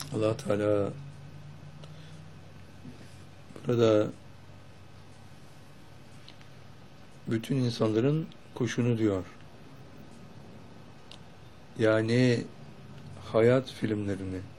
Allah Teala burada bütün insanların kuşunu diyor. Yani hayat filmlerini